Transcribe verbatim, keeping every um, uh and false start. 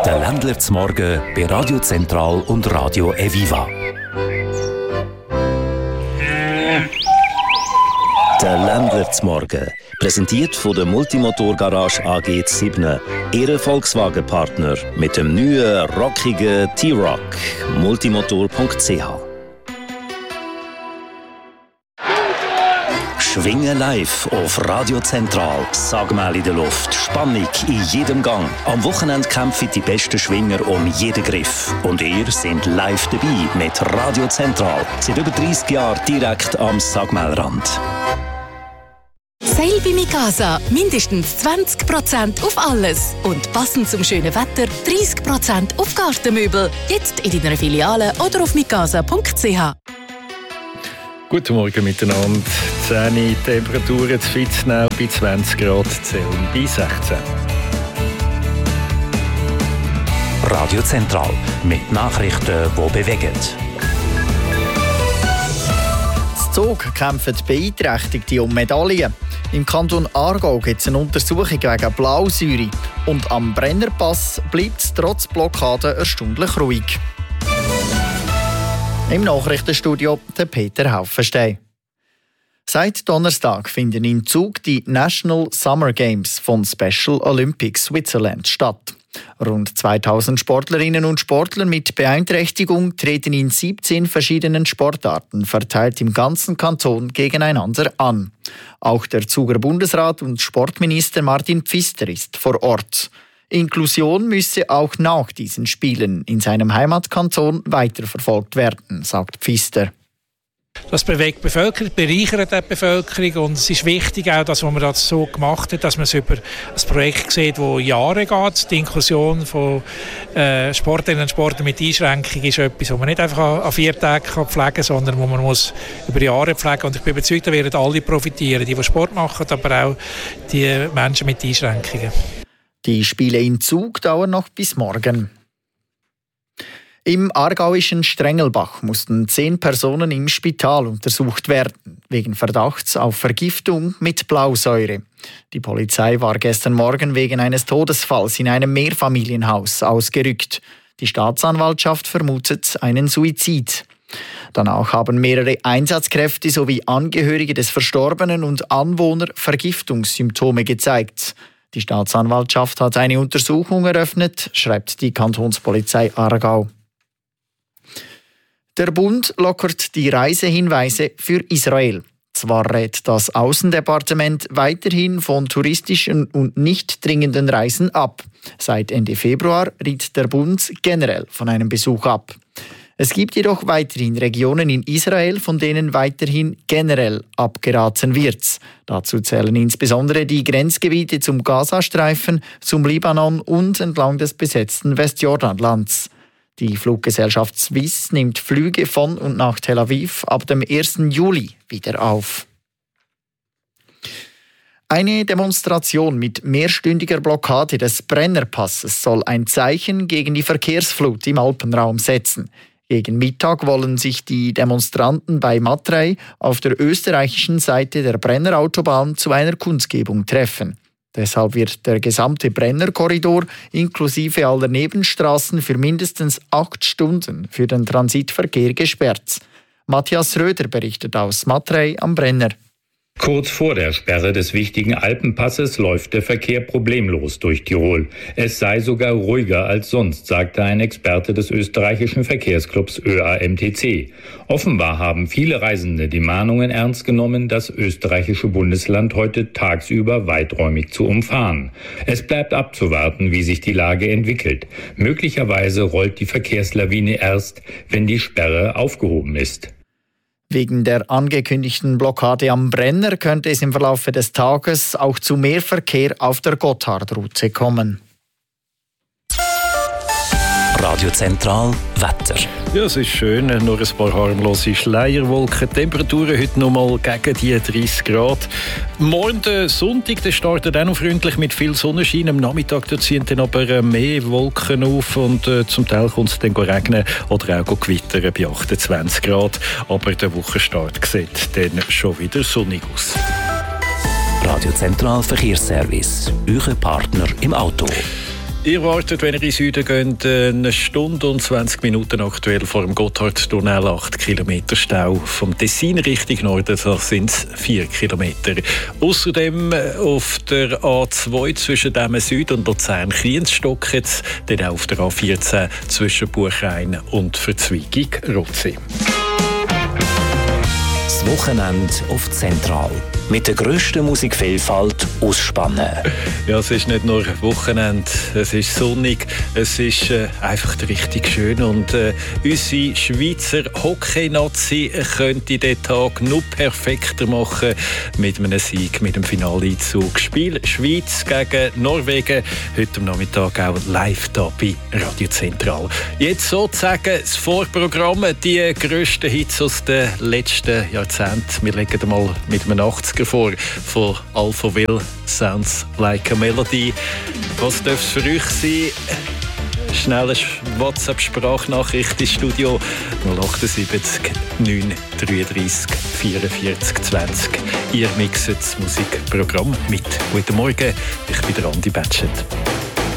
Der Ländler zum Morgen bei Radio Zentral und Radio Eviva. Der Ländler zum Morgen, präsentiert von der Multimotor-Garage A G sieben, Ihre Volkswagen-Partner mit dem neuen, rockigen T-Roc. multimotor punkt c h. Schwingen live auf Radio Zentral. Sagmal in der Luft, Spannung in jedem Gang. Am Wochenende kämpfen die besten Schwinger um jeden Griff. Und ihr seid live dabei mit Radio Zentral. Seit über dreissig Jahren direkt am Sagmalrand. Sale bei Mikasa. Mindestens zwanzig Prozent auf alles. Und passend zum schönen Wetter dreissig Prozent auf Gartenmöbel. Jetzt in deiner Filiale oder auf mikasa punkt c h. Guten Morgen miteinander. zehn Temperaturen zu Vitznau bei zwanzig Grad, Zell bei sechzehn. Radio Zentral mit Nachrichten, die bewegen. In Zug kämpfen Beeinträchtigte um Medaillen. Im Kanton Aargau gibt es eine Untersuchung wegen Blausäure. Und am Brennerpass bleibt es trotz Blockade erstaunlich ruhig. Im Nachrichtenstudio der Peter Haufenstein. Seit Donnerstag finden in Zug die National Summer Games von Special Olympics Switzerland statt. Rund zweitausend Sportlerinnen und Sportler mit Beeinträchtigung treten in siebzehn verschiedenen Sportarten verteilt im ganzen Kanton gegeneinander an. Auch der Zuger Bundesrat und Sportminister Martin Pfister ist vor Ort. Inklusion müsse auch nach diesen Spielen in seinem Heimatkanton weiterverfolgt werden, sagt Pfister. Das bewegt die Bevölkerung, bereichert die Bevölkerung und es ist wichtig auch, dass man das so gemacht hat, dass man es über ein Projekt sieht, das Jahre geht. Die Inklusion von äh, Sportlerinnen und Sportlern mit Einschränkung ist etwas, das man nicht einfach an vier Tagen pflegen kann, sondern wo man muss über Jahre pflegen muss. Und ich bin überzeugt, da werden alle profitieren, die, die Sport machen, aber auch die Menschen mit Einschränkungen. Die Spiele in Zug dauern noch bis morgen. Im aargauischen Strengelbach mussten zehn Personen im Spital untersucht werden, wegen Verdachts auf Vergiftung mit Blausäure. Die Polizei war gestern Morgen wegen eines Todesfalls in einem Mehrfamilienhaus ausgerückt. Die Staatsanwaltschaft vermutet einen Suizid. Danach haben mehrere Einsatzkräfte sowie Angehörige des Verstorbenen und Anwohner Vergiftungssymptome gezeigt. Die Staatsanwaltschaft hat eine Untersuchung eröffnet, schreibt die Kantonspolizei Aargau. Der Bund lockert die Reisehinweise für Israel. Zwar rät das Außendepartement weiterhin von touristischen und nicht dringenden Reisen ab. Seit Ende Februar riet der Bund generell von einem Besuch ab. Es gibt jedoch weiterhin Regionen in Israel, von denen weiterhin generell abgeraten wird. Dazu zählen insbesondere die Grenzgebiete zum Gazastreifen, zum Libanon und entlang des besetzten Westjordanlands. Die Fluggesellschaft Swiss nimmt Flüge von und nach Tel Aviv ab dem ersten Juli wieder auf. Eine Demonstration mit mehrstündiger Blockade des Brennerpasses soll ein Zeichen gegen die Verkehrsflut im Alpenraum setzen. Gegen Mittag wollen sich die Demonstranten bei Matrei auf der österreichischen Seite der Brennerautobahn zu einer Kundgebung treffen. Deshalb wird der gesamte Brennerkorridor inklusive aller Nebenstraßen für mindestens acht Stunden für den Transitverkehr gesperrt. Matthias Röder berichtet aus Matrei am Brenner. Kurz vor der Sperre des wichtigen Alpenpasses läuft der Verkehr problemlos durch Tirol. Es sei sogar ruhiger als sonst, sagte ein Experte des österreichischen Verkehrsclubs Ö A M T C. Offenbar haben viele Reisende die Mahnungen ernst genommen, das österreichische Bundesland heute tagsüber weiträumig zu umfahren. Es bleibt abzuwarten, wie sich die Lage entwickelt. Möglicherweise rollt die Verkehrslawine erst, wenn die Sperre aufgehoben ist. Wegen der angekündigten Blockade am Brenner könnte es im Verlauf des Tages auch zu mehr Verkehr auf der Gotthardroute kommen. Radio Zentral Wetter. Ja, es ist schön, nur ein paar harmlose Schleierwolken. Temperaturen heute noch mal gegen die dreissig Grad. Morgen, der Sonntag, der startet auch noch freundlich mit viel Sonnenschein. Am Nachmittag da ziehen dann aber mehr Wolken auf und äh, zum Teil kommt es dann regnen oder auch gewittern bei achtundzwanzig Grad. Aber der Wochenstart sieht dann schon wieder sonnig aus. Radio Zentral Verkehrsservice, Ihr Partner im Auto. Ihr wartet, wenn ihr in den Süden geht, eine Stunde und zwanzig Minuten aktuell vor dem Gotthardtunnel, acht Kilometer Stau. Vom Tessin Richtung Norden sind es vier Kilometer. Außerdem auf der A zwei zwischen Dämen Süd und Luzern-Kriensstock, jetzt dann auch auf der A vierzehn zwischen Buchrein und Verzweigung Rotsee. Das Wochenende auf Zentral. Mit der grössten Musikvielfalt aus Spannen. Ja, es ist nicht nur Wochenende, es ist sonnig, es ist äh, einfach richtig schön. Und äh, unsere Schweizer Hockey-Nazi könnte den Tag noch perfekter machen mit einem Sieg, mit dem Finaleinzug. Spiel Schweiz gegen Norwegen, heute am Nachmittag auch live hier bei Radio Zentral. Jetzt sozusagen das Vorprogramm, die grössten Hits aus den letzten Jahrzehnten. Wir legen mal mit einem achtziger vor, von Alphaville, Sounds Like a Melody. Was darf es für euch sein? Schnelle WhatsApp-Sprachnachricht ins Studio null achtundsiebzig neun dreiunddreißig vierundvierzig zwanzig. Ihr mixet das Musikprogramm mit. Guten Morgen, ich bin der Andi Batschet.